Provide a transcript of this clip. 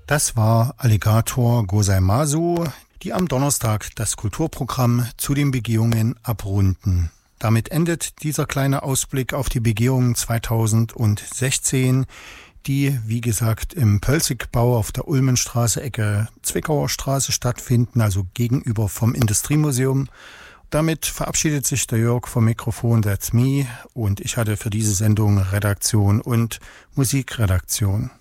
Das war Alligator Gozaimasu, die am Donnerstag das Kulturprogramm zu den Begehungen abrunden. Damit endet dieser kleine Ausblick auf die Begehungen 2016, die, wie gesagt, im Pölzigbau auf der Ulmenstraße, Ecke Zwickauer Straße stattfinden, also gegenüber vom Industriemuseum. Damit verabschiedet sich der Jörg vom Mikrofon, that's me, und ich hatte für diese Sendung Redaktion und Musikredaktion.